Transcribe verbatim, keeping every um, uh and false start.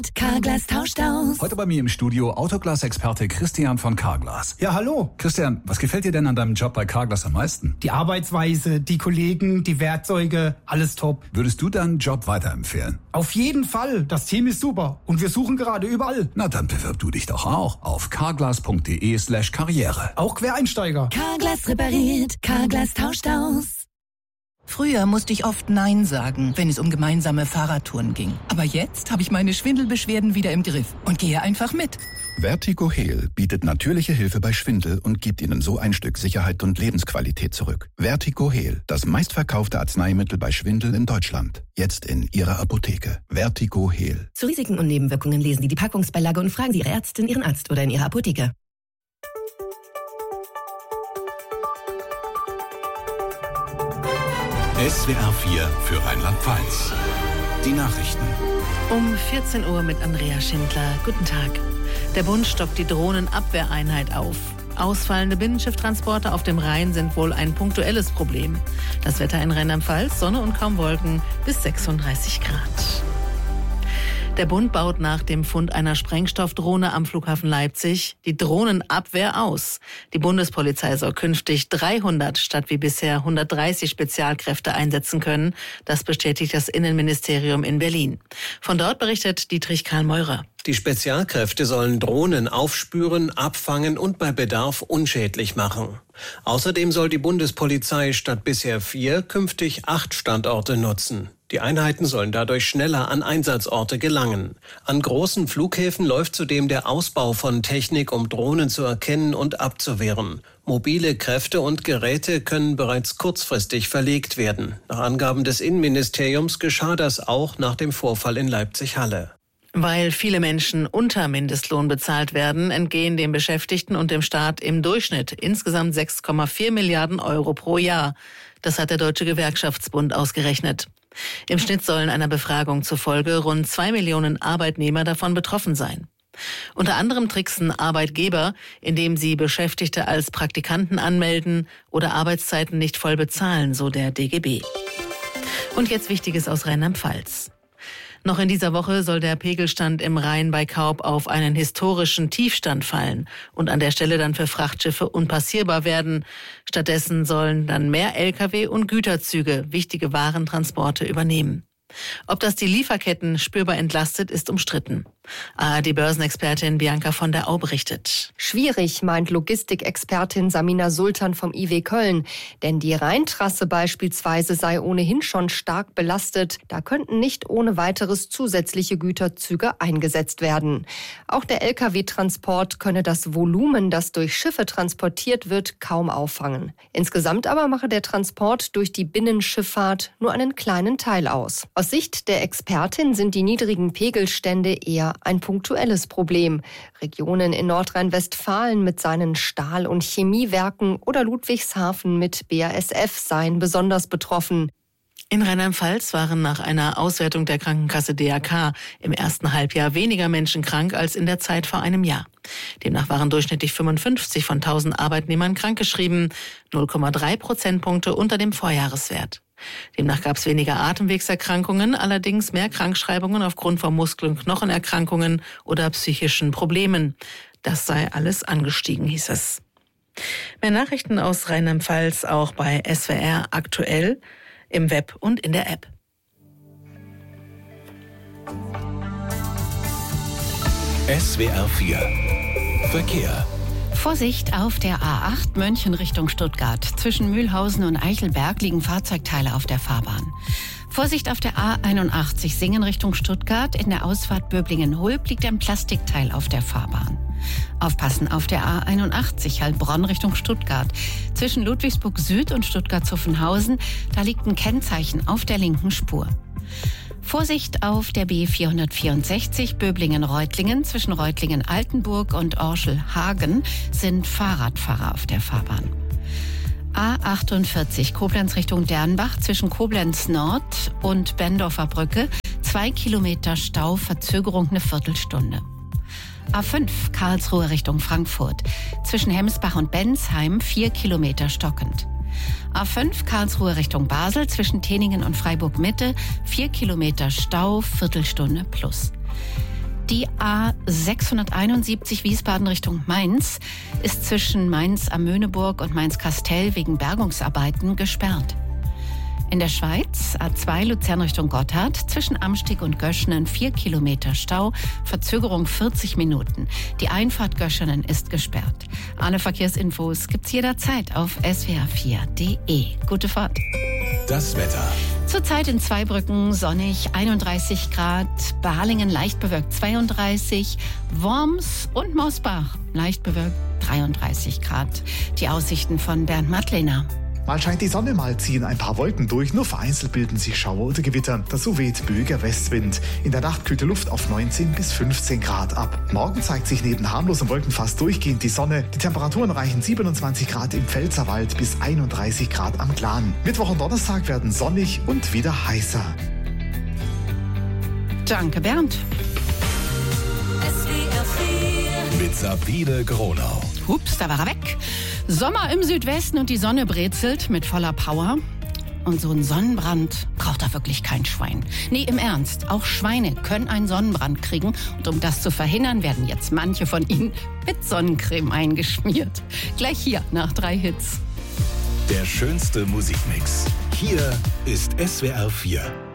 repariert, Carglass tauscht aus. Heute bei mir im Studio Autoglas-Experte Christian von Carglass. Ja, hallo. Christian, was gefällt dir denn an deinem Job bei Carglass am meisten? Die Arbeitsweise, die Kollegen, die Werkzeuge, alles top. Würdest du deinen Job weiterempfehlen? Auf jeden Fall. Das Team ist super. Und wir suchen gerade überall. Na, dann bewirb du dich doch auch auf carglass.de slash karriere. Auch Quereinsteiger. Carglass repariert, Carglass tauscht aus. Früher musste ich oft Nein sagen, wenn es um gemeinsame Fahrradtouren ging. Aber jetzt habe ich meine Schwindelbeschwerden wieder im Griff und gehe einfach mit. Vertigo Heal bietet natürliche Hilfe bei Schwindel und gibt Ihnen so ein Stück Sicherheit und Lebensqualität zurück. Vertigo Heal, das meistverkaufte Arzneimittel bei Schwindel in Deutschland. Jetzt in Ihrer Apotheke. Vertigo Heal. Zu Risiken und Nebenwirkungen lesen Sie die Packungsbeilage und fragen Sie Ihre Ärztin, Ihren Arzt oder in Ihrer Apotheke. S W R vier für Rheinland-Pfalz. Die Nachrichten. Um vierzehn Uhr mit Andrea Schindler. Guten Tag. Der Bund stockt die Drohnenabwehreinheit auf. Ausfallende Binnenschifftransporte auf dem Rhein sind wohl ein punktuelles Problem. Das Wetter in Rheinland-Pfalz, Sonne und kaum Wolken bis sechsunddreißig Grad. Der Bund baut nach dem Fund einer Sprengstoffdrohne am Flughafen Leipzig die Drohnenabwehr aus. Die Bundespolizei soll künftig dreihundert statt wie bisher hundertdreißig Spezialkräfte einsetzen können. Das bestätigt das Innenministerium in Berlin. Von dort berichtet Dietrich Karl Meurer. Die Spezialkräfte sollen Drohnen aufspüren, abfangen und bei Bedarf unschädlich machen. Außerdem soll die Bundespolizei statt bisher vier künftig acht Standorte nutzen. Die Einheiten sollen dadurch schneller an Einsatzorte gelangen. An großen Flughäfen läuft zudem der Ausbau von Technik, um Drohnen zu erkennen und abzuwehren. Mobile Kräfte und Geräte können bereits kurzfristig verlegt werden. Nach Angaben des Innenministeriums geschah das auch nach dem Vorfall in Leipzig-Halle. Weil viele Menschen unter Mindestlohn bezahlt werden, entgehen den Beschäftigten und dem Staat im Durchschnitt insgesamt sechs Komma vier Milliarden Euro pro Jahr. Das hat der Deutsche Gewerkschaftsbund ausgerechnet. Im Schnitt sollen einer Befragung zufolge rund zwei Millionen Arbeitnehmer davon betroffen sein. Unter anderem tricksen Arbeitgeber, indem sie Beschäftigte als Praktikanten anmelden oder Arbeitszeiten nicht voll bezahlen, so der D G B. Und jetzt Wichtiges aus Rheinland-Pfalz. Noch in dieser Woche soll der Pegelstand im Rhein bei Kaub auf einen historischen Tiefstand fallen und an der Stelle dann für Frachtschiffe unpassierbar werden. Stattdessen sollen dann mehr L K W und Güterzüge wichtige Warentransporte übernehmen. Ob das die Lieferketten spürbar entlastet, ist umstritten. A R D-Börsenexpertin Bianca von der Au berichtet. Schwierig, meint Logistikexpertin Samina Sultan vom I W Köln. Denn die Rheintrasse beispielsweise sei ohnehin schon stark belastet. Da könnten nicht ohne weiteres zusätzliche Güterzüge eingesetzt werden. Auch der L K W-Transport könne das Volumen, das durch Schiffe transportiert wird, kaum auffangen. Insgesamt aber mache der Transport durch die Binnenschifffahrt nur einen kleinen Teil aus. Aus Sicht der Expertin sind die niedrigen Pegelstände eher ein punktuelles Problem. Regionen in Nordrhein-Westfalen mit seinen Stahl- und Chemiewerken oder Ludwigshafen mit B A S F seien besonders betroffen. In Rheinland-Pfalz waren nach einer Auswertung der Krankenkasse D R K im ersten Halbjahr weniger Menschen krank als in der Zeit vor einem Jahr. Demnach waren durchschnittlich fünfundfünfzig von tausend Arbeitnehmern krankgeschrieben, null Komma drei Prozentpunkte unter dem Vorjahreswert. Demnach gab es weniger Atemwegserkrankungen, allerdings mehr Krankschreibungen aufgrund von Muskel- und Knochenerkrankungen oder psychischen Problemen. Das sei alles angestiegen, hieß es. Mehr Nachrichten aus Rheinland-Pfalz auch bei S W R aktuell, im Web und in der App. S W R vier Verkehr. Vorsicht auf der A acht München Richtung Stuttgart. Zwischen Mühlhausen und Eichelberg liegen Fahrzeugteile auf der Fahrbahn. Vorsicht auf der A einundachtzig Singen Richtung Stuttgart. In der Ausfahrt Böblingen-Hulb liegt ein Plastikteil auf der Fahrbahn. Aufpassen auf der A einundachtzig Heilbronn Richtung Stuttgart. Zwischen Ludwigsburg Süd und Stuttgart-Zuffenhausen, da liegt ein Kennzeichen auf der linken Spur. Vorsicht auf der B vierhundertvierundsechzig Böblingen-Reutlingen. Zwischen Reutlingen-Altenburg und Orschel-Hagen sind Fahrradfahrer auf der Fahrbahn. A achtundvierzig Koblenz Richtung Dernbach. Zwischen Koblenz Nord und Bendorfer Brücke. Zwei Kilometer Stau, Verzögerung eine Viertelstunde. A fünf Karlsruhe Richtung Frankfurt. Zwischen Hemsbach und Bensheim vier Kilometer stockend. A fünf Karlsruhe Richtung Basel, zwischen Teningen und Freiburg Mitte, vier Kilometer Stau, Viertelstunde plus. Die A sechshunderteinundsiebzig Wiesbaden Richtung Mainz ist zwischen Mainz am Möhneburg und Mainz-Kastel wegen Bergungsarbeiten gesperrt. In der Schweiz A zwei Luzern Richtung Gotthard zwischen Amstig und Göschenen vier Kilometer Stau, Verzögerung vierzig Minuten. Die Einfahrt Göschenen ist gesperrt. Alle Verkehrsinfos gibt's jederzeit auf s w r vier punkt d e. Gute Fahrt. Das Wetter. Zurzeit in Zweibrücken sonnig, einunddreißig Grad, Balingen leicht bewölkt zweiunddreißig, Worms und Mausbach leicht bewölkt dreiunddreißig Grad. Die Aussichten von Bernd Madlener. Mal scheint die Sonne, mal ziehen ein paar Wolken durch, nur vereinzelt bilden sich Schauer oder Gewitter. Dazu weht böiger Westwind. In der Nacht kühlt die Luft auf neunzehn bis fünfzehn Grad ab. Morgen zeigt sich neben harmlosen Wolken fast durchgehend die Sonne. Die Temperaturen reichen siebenundzwanzig Grad im Pfälzerwald bis einunddreißig Grad am Glan. Mittwoch und Donnerstag werden sonnig und wieder heißer. Danke, Bernd. Mit Sabine Gronau. Hups, da war er weg. Sommer im Südwesten und die Sonne brezelt mit voller Power. Und so ein Sonnenbrand braucht da wirklich kein Schwein. Nee, im Ernst, auch Schweine können einen Sonnenbrand kriegen. Und um das zu verhindern, werden jetzt manche von ihnen mit Sonnencreme eingeschmiert. Gleich hier nach drei Hits. Der schönste Musikmix. Hier ist S W R vier.